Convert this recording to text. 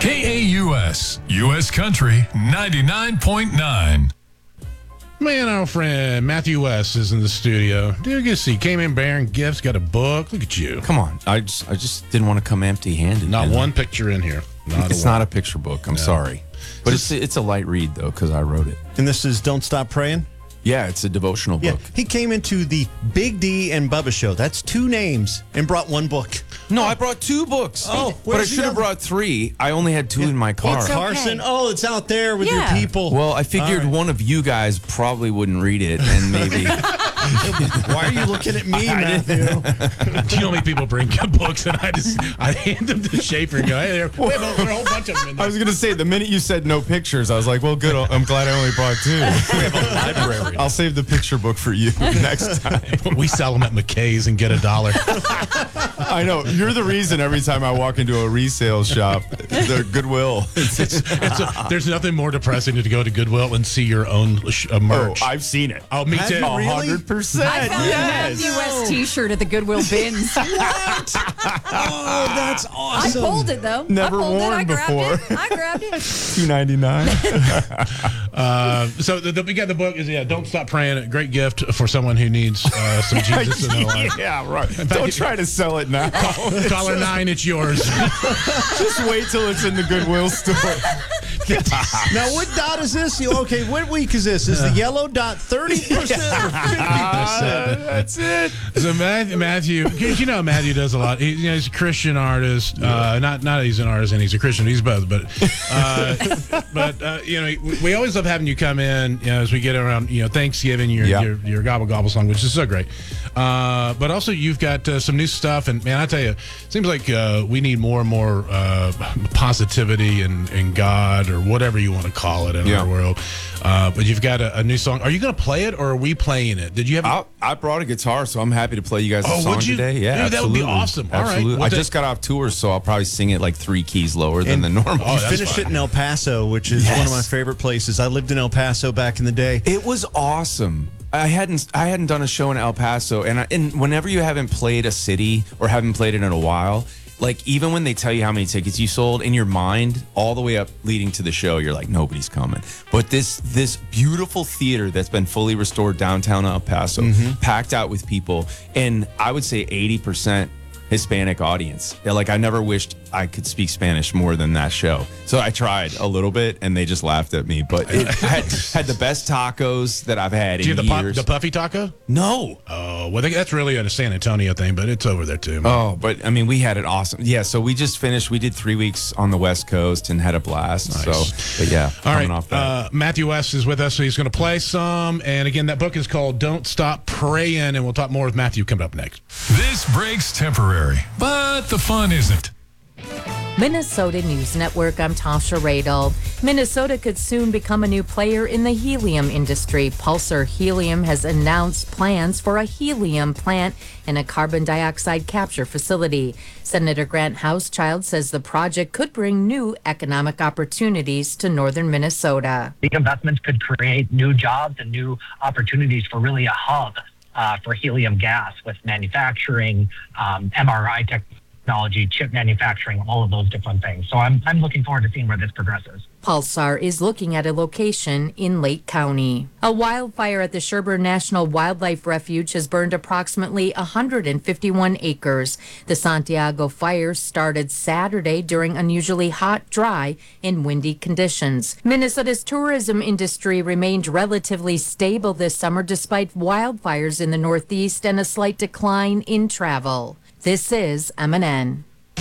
KAUS, U.S. Country 99.9. Man, our friend Matthew West is in the studio. Dude, you see, came in bearing gifts, got a book. Look at you. Come on. I just didn't want to come empty-handed. Not one picture in here. It's not a picture book. I'm sorry. But it's a light read, though, because I wrote it. And this is Don't Stop Praying? Yeah, it's a devotional book. He came into the Big D and Bubba show. That's two names and brought one book. No, I brought two books. Oh, but I should have brought three. I only had two in my car. It's Carson. Oh, it's out there with your people. Well, I figured one of you guys probably wouldn't read it, and maybe. Why are you looking at me, Matthew? Do you know how many people bring books and I hand them to Schaefer and go, hey, there are a whole bunch of them in there. I was going to say, the minute you said no pictures, I was like, well, good. I'm glad I only brought two. We have a library. I'll save the picture book for you next time. We sell them at McKay's and get $1. I know. You're the reason every time I walk into a resale shop, the Goodwill. There's nothing more depressing than to go to Goodwill and see your own merch. Oh, I've seen it. Oh, me too. Really? 100%. I found a Matthew West T-shirt at the Goodwill bins. What? Oh, that's awesome. I pulled it though. Never I pulled worn it. I grabbed before. it. I grabbed it. $2.99. So we got the book is Don't Stop Praying. A great gift for someone who needs some Jesus in their life. Yeah, right. Don't try to sell it now. Caller 9, it's yours. Just wait till it's in the Goodwill store. Now, what dot is this? Okay, what week is this? Is the yellow dot 30% or 50%? That's it. So Matthew, you know Matthew does a lot. He's a Christian artist. Not he's an artist and he's a Christian. He's both. But we always love having you come in. As we get around Thanksgiving, your gobble gobble song, which is so great. But also you've got some new stuff, and man, I tell you, it seems like we need more and more positivity and God or whatever you want to call it in our world. But you've got a new song. Are you going to play it or are we playing it? Did you have? I brought a guitar, so I'm happy to play you guys a song today. Yeah, dude, that would be awesome. Absolutely. All right. I just got off tour, so I'll probably sing it like 3 keys lower than the normal. You finished it in El Paso, which is one of my favorite places. I lived in El Paso back in the day. It was awesome. I hadn't done a show in El Paso, and whenever you haven't played a city or haven't played it in a while, like even when they tell you how many tickets you sold, in your mind, all the way up leading to the show, you're like, nobody's coming. But this beautiful theater that's been fully restored downtown El Paso, packed out with people, and I would say 80% Hispanic audience. Yeah, like I never wished I could speak Spanish more than that show. So I tried a little bit, and they just laughed at me. But it had the best tacos that I've had in years. The puffy taco? No. Oh, well, that's really a San Antonio thing, but it's over there too. Man. Oh, but I mean, we had it awesome. Yeah, so we just finished. We did 3 weeks on the West Coast and had a blast. Nice. So, but yeah, all right. Off that. Matthew West is with us, so he's going to play some. And again, that book is called Don't Stop Praying, and we'll talk more with Matthew coming up next. This break's temporary, but the fun isn't. Minnesota News Network, I'm Tasha Radel. Minnesota could soon become a new player in the helium industry. Pulsar Helium has announced plans for a helium plant and a carbon dioxide capture facility. Senator Grant Hauschild says the project could bring new economic opportunities to northern Minnesota. The investments could create new jobs and new opportunities for really a hub for helium gas with manufacturing, MRI technology, chip manufacturing, all of those different things. So I'm looking forward to seeing where this progresses. Pulsar is looking at a location in Lake County. A wildfire at the Sherburne National Wildlife Refuge has burned approximately 151 acres. The Santiago fire started Saturday during unusually hot, dry, and windy conditions. Minnesota's tourism industry remained relatively stable this summer despite wildfires in the Northeast and a slight decline in travel. This is MNN.